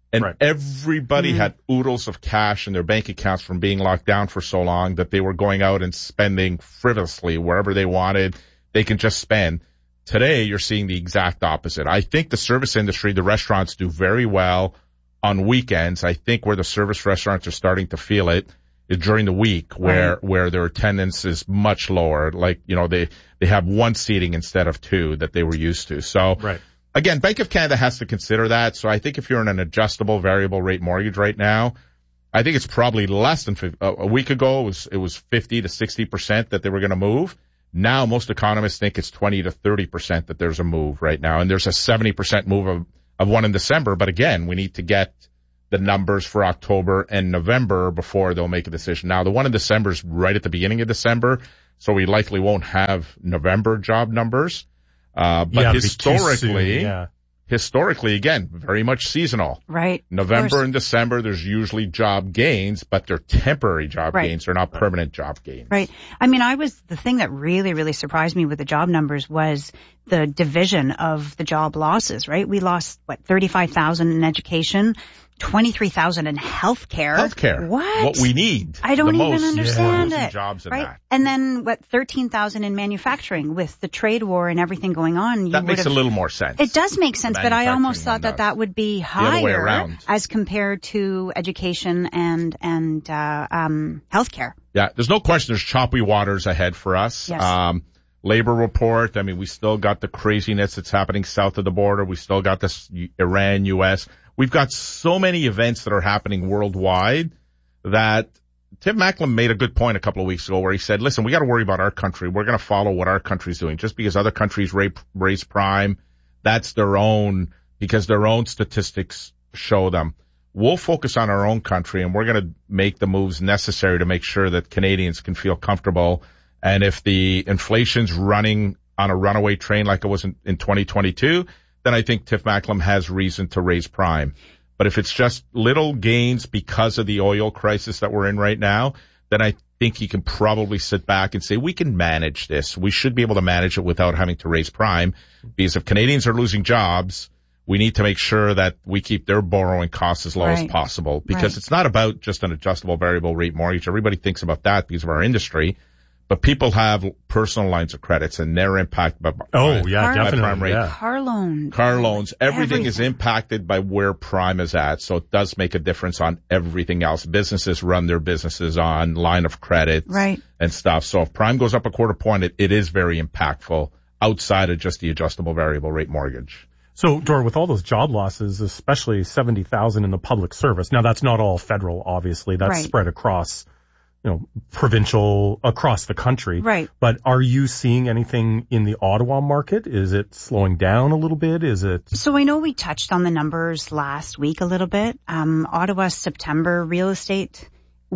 And right. everybody mm-hmm. had oodles of cash in their bank accounts from being locked down for so long that they were going out and spending frivolously wherever they wanted. They can just spend. Today, you're seeing the exact opposite. I think the service industry, the restaurants do very well on weekends. I think where the service restaurants are starting to feel it is during the week where, right. where their attendance is much lower. Like, you know, they, they have one seating instead of two that they were used to. So, right. again, Bank of Canada has to consider that. So I think if you're in an adjustable variable rate mortgage right now, I think it's probably less than fifty, a week ago. It was, it was fifty to sixty percent that they were going to move. Now most economists think it's twenty to thirty percent that there's a move right now. And there's a seventy percent move of, of one in December. But again, we need to get the numbers for October and November before they'll make a decision. Now, the one in December is right at the beginning of December, so we likely won't have November job numbers. Uh, but yeah, historically, yeah. historically, again, very much seasonal. Right. November and December, there's usually job gains, but they're temporary job right. gains. They're not permanent job gains. Right. I mean, I was, the thing that really, really surprised me with the job numbers was the division of the job losses, right? We lost, what, thirty-five thousand in education, twenty-three thousand in healthcare. Healthcare. What? What we need. I don't the even most. understand yeah. it. Jobs in right? that. And then, what, thirteen thousand in manufacturing with the trade war and everything going on. You that makes a little more sense. It does make sense, but I almost thought that that would be higher as compared to education and, and, uh, um, healthcare. Yeah, there's no question there's choppy waters ahead for us. Yes. Um, labor report. I mean, we still got the craziness that's happening south of the border. We still got this Iran, U S. We've got so many events that are happening worldwide that Tim Macklem made a good point a couple of weeks ago where he said, listen, we got to worry about our country. We're going to follow what our country's doing. Just because other countries rape, raise prime, that's their own, because their own statistics show them. We'll focus on our own country, and we're going to make the moves necessary to make sure that Canadians can feel comfortable. And if the inflation's running on a runaway train like it was in, in twenty twenty-two, then I think Tiff Macklem has reason to raise prime. But if it's just little gains because of the oil crisis that we're in right now, then I think he can probably sit back and say, we can manage this. We should be able to manage it without having to raise prime. Because if Canadians are losing jobs, we need to make sure that we keep their borrowing costs as low right. as possible. Because right. it's not about just an adjustable variable rate mortgage. Everybody thinks about that because of our industry. But people have personal lines of credits, and they're impacted by oh yeah, car, definitely prime rate. Yeah. Car loans, car loans, everything, everything is impacted by where prime is at. So it does make a difference on everything else. Businesses run their businesses on line of credit right. and stuff. So if prime goes up a quarter point, it, it is very impactful outside of just the adjustable variable rate mortgage. So, Dor, with all those job losses, especially seventy thousand in the public service, now that's not all federal, obviously. That's right. spread across, you know, provincial, across the country. Right. But are you seeing anything in the Ottawa market? Is it slowing down a little bit? Is it? So I know we touched on the numbers last week a little bit. Um, Ottawa September real estate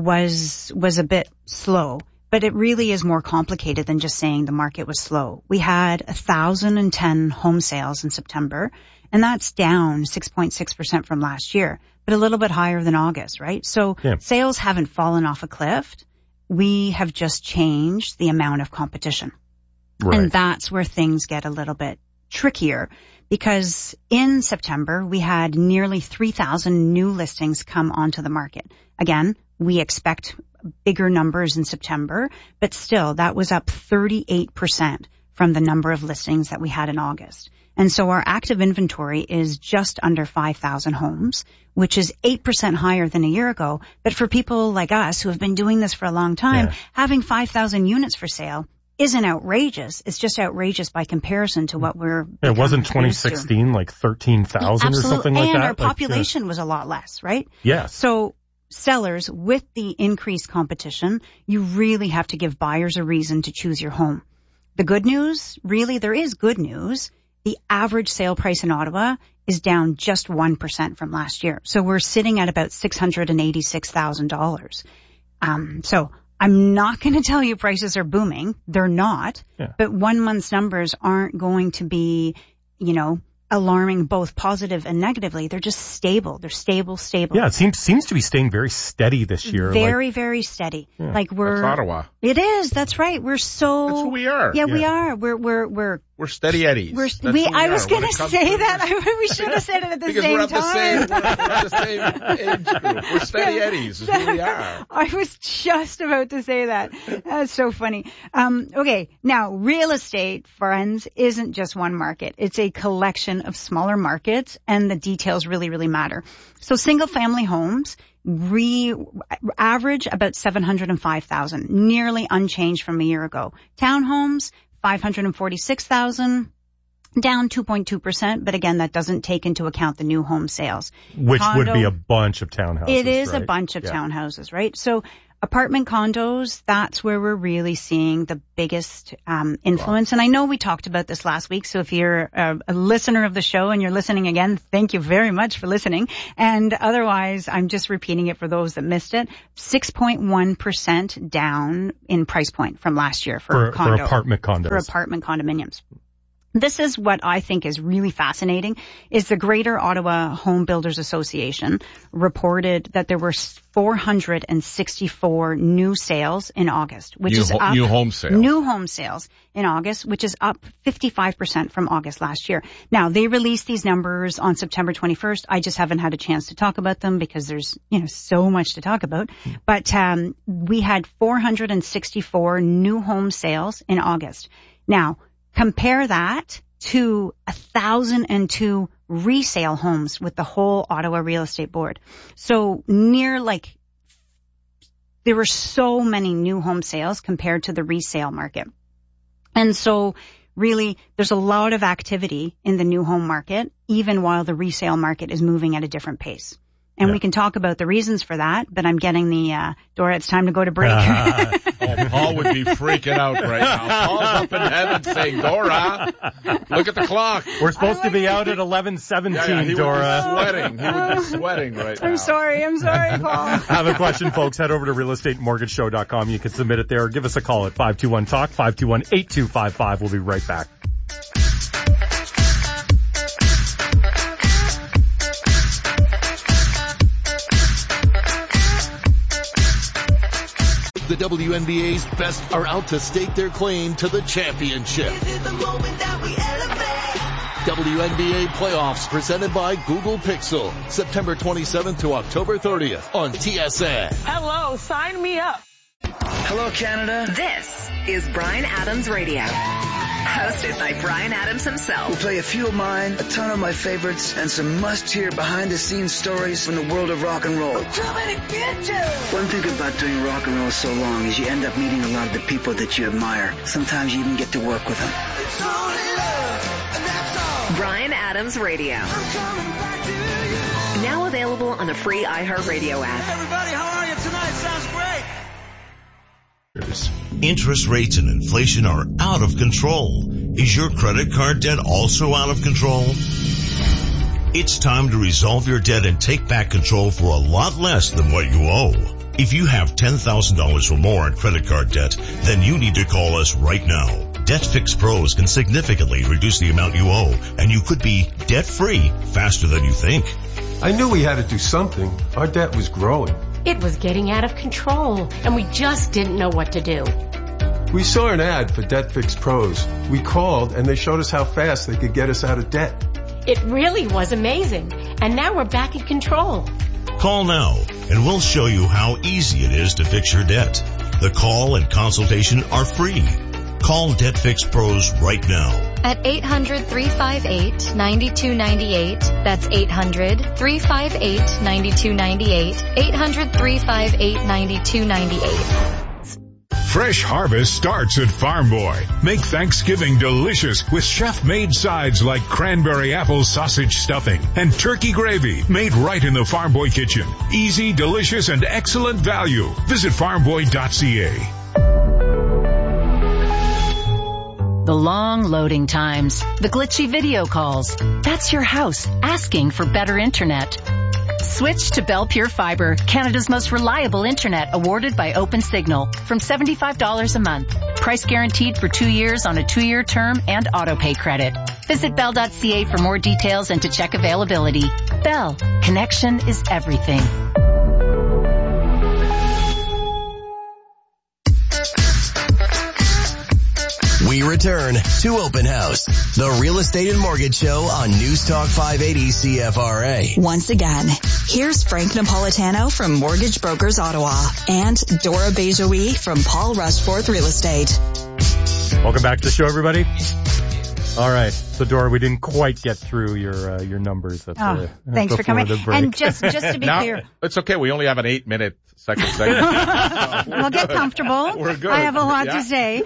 was, was a bit slow, but it really is more complicated than just saying the market was slow. We had one thousand ten home sales in September, and that's down six point six percent from last year, but a little bit higher than August, right? So yeah. Sales haven't fallen off a cliff. We have just changed the amount of competition. Right. And that's where things get a little bit trickier, because in September, we had nearly three thousand new listings come onto the market. Again, we expect bigger numbers in September, but still that was up thirty-eight percent from the number of listings that we had in August. And so our active inventory is just under five thousand homes, which is eight percent higher than a year ago. But for people like us who have been doing this for a long time, yeah. having five thousand units for sale isn't outrageous. It's just outrageous by comparison to what we're It wasn't twenty sixteen to. Like thirteen thousand or something like and that? And our like, population yeah. was a lot less, right? Yes. So sellers, with the increased competition, you really have to give buyers a reason to choose your home. The good news, really, there is good news. The average sale price in Ottawa is down just one percent from last year. So we're sitting at about six hundred eighty-six thousand dollars. Um, so I'm not going to tell you prices are booming. They're not. Yeah. But one month's numbers aren't going to be, you know, alarming both positive and negatively. They're just stable. They're stable, stable. Yeah, it seems seems to be staying very steady this year. Very, like, very steady. Yeah. Like we're That's Ottawa. It is. That's right. We're so That's who we are. Yeah, Yeah. we are. We're we're we're We're steady Eddies. We're, That's we, who we I was are going when to it say comes that. I, we should have said it at the because same we're time. The same, we're, we're the same age group. We're steady Eddies is who we are. I was just about to say that. That's so funny. Um, okay, now real estate, friends, isn't just one market. It's a collection of smaller markets, and the details really, really matter. So single-family homes re average about seven hundred five thousand, nearly unchanged from a year ago. Townhomes, five hundred forty-six thousand, down two point two percent, but again, that doesn't take into account the new home sales. Which Condo, would be a bunch of townhouses. It is right? a bunch of yeah. townhouses, right? So apartment condos, that's where we're really seeing the biggest um, influence. Wow. And I know we talked about this last week, so if you're a, a listener of the show and you're listening again, thank you very much for listening. And otherwise, I'm just repeating it for those that missed it. six point one percent down in price point from last year for, for, condo, for apartment condos. For apartment condominiums. This is what I think is really fascinating, is the Greater Ottawa Home Builders Association reported that there were four hundred sixty-four new sales in August, which new, is up. New home sales. New home sales in August, which is up fifty-five percent from August last year. Now, they released these numbers on September twenty-first. I just haven't had a chance to talk about them because there's, you know, so much to talk about. But, um, we had four hundred sixty-four new home sales in August. Now, compare that to one thousand two resale homes with the whole Ottawa Real Estate Board. So near like, there were so many new home sales compared to the resale market. And so really, there's a lot of activity in the new home market, even while the resale market is moving at a different pace. And yeah. we can talk about the reasons for that, but I'm getting the, uh, Dora, it's time to go to break. Uh, oh, Paul would be freaking out right now. Paul's up in heaven saying, Dora, look at the clock. We're supposed like to be out at eleven seventeen, yeah, yeah, he Dora. Would be sweating. He would be sweating right now. I'm sorry. I'm sorry, Paul. Have a question, folks. Head over to real estate mortgage show dot com. You can submit it there or give us a call at five two one talk, five two one, eight two five five. We'll be right back. The W N B A's best are out to stake their claim to the championship. W N B A playoffs presented by Google Pixel. September twenty-seventh to October thirtieth on T S N. Hello, sign me up. Hello, Canada. This is Bryan Adams Radio. Hosted by Bryan Adams himself. We'll play a few of mine, a ton of my favorites, and some must-hear behind-the-scenes stories from the world of rock and roll. Too many bitches! One thing about doing rock and roll so long is you end up meeting a lot of the people that you admire. Sometimes you even get to work with them. It's only love, and that's all. Bryan Adams Radio. I'm coming back to you. Now available on the free iHeartRadio app. Hey everybody, how are you tonight? Sounds great. Interest rates and inflation are out of control. Is your credit card debt also out of control? It's time to resolve your debt and take back control for a lot less than what you owe. If you have ten thousand dollars or more in credit card debt, then you need to call us right now. Debt Fix Pros can significantly reduce the amount you owe, and you could be debt-free faster than you think. I knew we had to do something. Our debt was growing. It was getting out of control, and we just didn't know what to do. We saw an ad for Debt Fix Pros. We called, and they showed us how fast they could get us out of debt. It really was amazing, and now we're back in control. Call now, and we'll show you how easy it is to fix your debt. The call and consultation are free. Call Debt Fix Pros right now. At eight hundred, three five eight, nine two nine eight. That's eight hundred, three five eight, nine two nine eight. eight hundred, three five eight, nine two nine eight. Fresh harvest starts at Farm Boy. Make Thanksgiving delicious with chef-made sides like cranberry apple sausage stuffing and turkey gravy made right in the Farm Boy kitchen. Easy, delicious, and excellent value. Visit farm boy dot c a. The long loading times, the glitchy video calls. That's your house asking for better internet. Switch to Bell Pure Fiber, Canada's most reliable internet, awarded by OpenSignal, from seventy-five dollars a month. Price guaranteed for two years on a two-year term and auto-pay credit. Visit bell dot c a for more details and to check availability. Bell, connection is everything. We We return to Open House, the real estate and mortgage show on News Talk five eighty C F R A. Once again, here's Frank Napolitano from Mortgage Brokers Ottawa and Dora Bejoui from Paul Rushforth Real Estate. Welcome back to the show, everybody. All right. So, Dora, we didn't quite get through your uh, your numbers. At oh, the, thanks for coming. And just just to be now, clear, it's okay. We only have an eight minute second segment. So we'll get comfortable. We're good. I have a lot yeah. to say.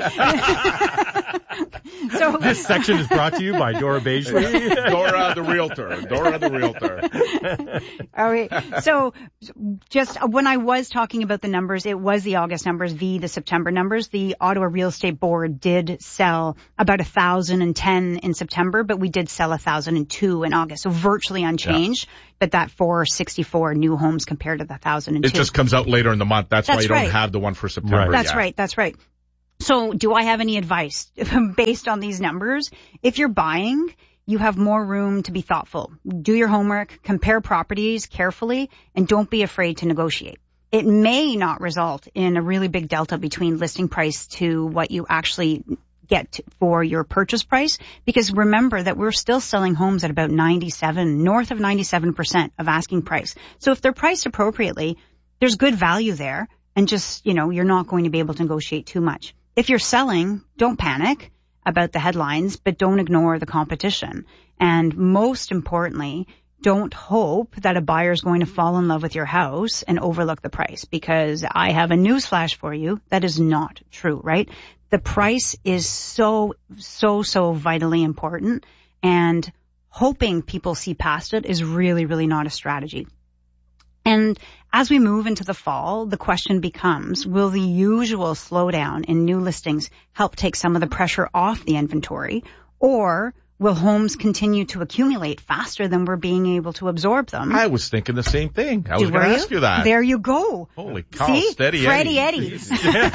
So this section is brought to you by Dora Bejoui. Dora the realtor. Dora the realtor. All right. So just when I was talking about the numbers, it was the August numbers v the September numbers. The Ottawa Real Estate Board did sell about one thousand ten in September, but we did sell one thousand two in August. So virtually unchanged, yeah. But that four sixty-four new homes compared to the one thousand two. It just comes out later in the month. That's, That's why you right. don't have the one for September right. That's yet. right. That's right. So do I have any advice based on these numbers? If you're buying, you have more room to be thoughtful. Do your homework, compare properties carefully, and don't be afraid to negotiate. It may not result in a really big delta between listing price to what you actually get for your purchase price, because remember that we're still selling homes at about ninety-seven, north of ninety-seven percent of asking price. So if they're priced appropriately, there's good value there, and just, you know, you're not going to be able to negotiate too much. If you're selling, don't panic about the headlines, but don't ignore the competition. And most importantly, don't hope that a buyer is going to fall in love with your house and overlook the price, because I have a newsflash for you. That is not true, right? The price is so, so, so vitally important, and hoping people see past it is really, really not a strategy. And as we move into the fall, the question becomes, will the usual slowdown in new listings help take some of the pressure off the inventory, or will homes continue to accumulate faster than we're being able to absorb them? I was thinking the same thing. I was going to ask you that. There you go. Holy cow, See? steady Freddie Eddie. Eddie.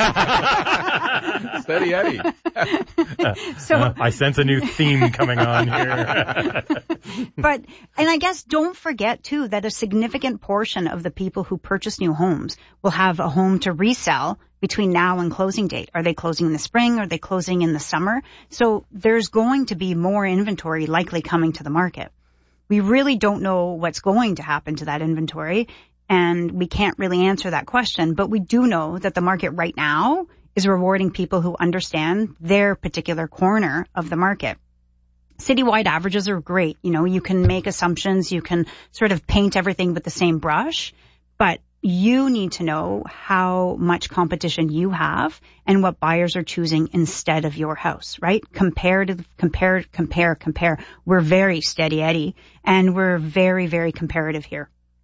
Steady Eddie. So uh, I sense a new theme coming on here. But, and I guess don't forget too that a significant portion of the people who purchase new homes will have a home to resell between now and closing date. Are they closing in the spring? Are they closing in the summer? So there's going to be more inventory likely coming to the market. We really don't know what's going to happen to that inventory, and we can't really answer that question, but we do know that the market right now is rewarding people who understand their particular corner of the market. Citywide averages are great. You know, you can make assumptions, you can sort of paint everything with the same brush, but you need to know how much competition you have and what buyers are choosing instead of your house, right? Compare to compare, compare, compare. We're very steady Eddie, and we're very, very comparative here.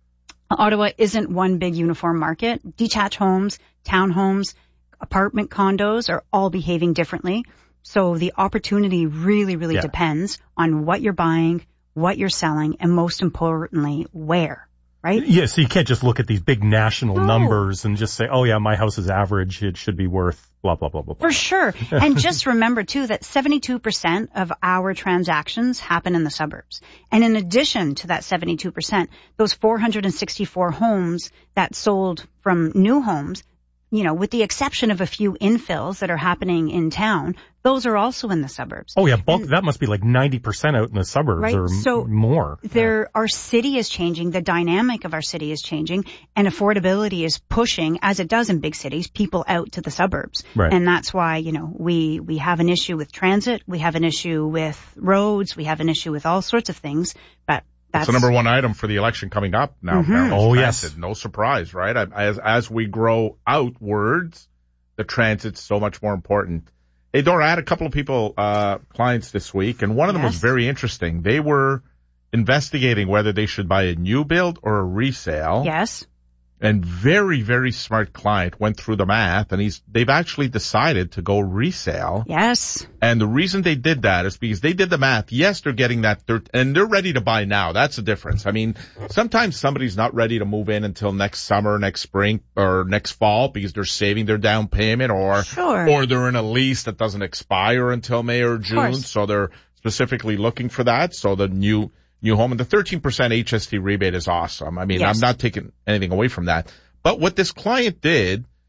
Ottawa isn't one big uniform market. Detached homes, townhomes, apartment condos are all behaving differently. So the opportunity really, really yeah. depends on what you're buying, what you're selling, and most importantly, where. Right? Yeah, so you can't just look at these big national no. numbers and just say, oh yeah, my house is average, it should be worth blah, blah, blah, blah, blah. For sure. And just remember too that seventy-two percent of our transactions happen in the suburbs. And in addition to that seventy-two percent, those four hundred sixty-four homes that sold from new homes, you know, with the exception of a few infills that are happening in town, those are also in the suburbs. Oh yeah, bulk, and, that must be like ninety percent out in the suburbs right? or so m- more. There, yeah. Our city is changing, the dynamic of our city is changing, and affordability is pushing, as it does in big cities, people out to the suburbs. Right. And that's why, you know, we, we have an issue with transit, we have an issue with roads, we have an issue with all sorts of things, but That's the number one item for the election coming up now. Mm-hmm. Oh, yes. No surprise, right? As as we grow outwards, the transit's so much more important. Hey, Dora, I had a couple of people, uh, clients this week, and one of them yes. was very interesting. They were investigating whether they should buy a new build or a resale. Yes. And very, very smart client went through the math, and he's they've actually decided to go resale. Yes. And the reason they did that is because they did the math. Yes, they're getting that, they're, and they're ready to buy now. That's the difference. I mean, sometimes somebody's not ready to move in until next summer, next spring, or next fall because they're saving their down payment, or sure. or they're in a lease that doesn't expire until May or June, so they're specifically looking for that. So the new new home, and the thirteen percent H S T rebate is awesome. I mean, yes. I'm not taking anything away from that. But what this client did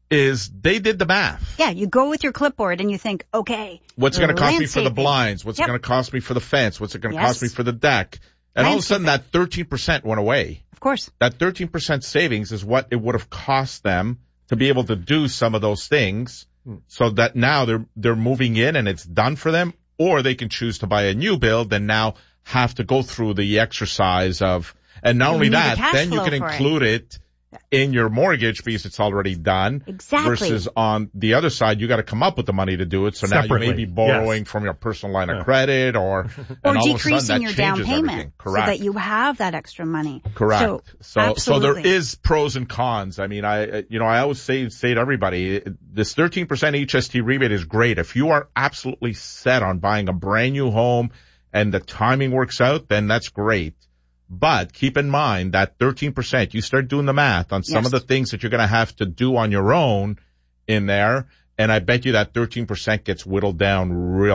is they did the math. Yeah, you go with your clipboard and you think, okay. What's it going to cost me for the blinds? What's yep. it going to cost me for the fence? What's it going to yes. cost me for the deck? And all of a sudden that thirteen percent went away. Of course. That thirteen percent savings is what it would have cost them to be able to do some of those things, so that now they're they're moving in and it's done for them, or they can choose to buy a new build and now have to go through the exercise of, and not you only that, the then you can include it. it in your mortgage because it's already done. Exactly. Versus on the other side, you got to come up with the money to do it. So Separately. now you may be borrowing yes. from your personal line of credit or, or and decreasing your down payment everything. Correct. so that you have that extra money. Correct. So, so, so there absolutely. is pros and cons. I mean, I, you know, I always say, say to everybody, this thirteen percent H S T rebate is great. If you are absolutely set on buying a brand new home and the timing works out, then that's great. But keep in mind that thirteen percent, you start doing the math on some yes. of the things that you're going to have to do on your own in there, and I bet you that thirteen percent gets whittled down real